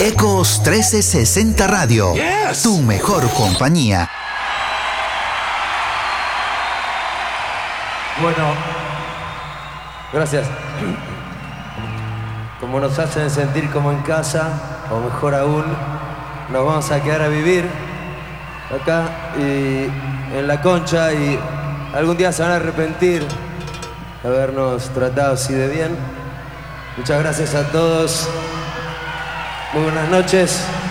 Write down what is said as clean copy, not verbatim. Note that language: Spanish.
Ecos 1360 Radio, Yes. tu mejor compañía. Bueno, gracias. Como nos hacen sentir como en casa, o mejor aún, nos vamos a quedar a vivir acá y en la Concha, y algún día se van a arrepentir de habernos tratado así de bien. Muchas gracias a todos. Muy buenas noches.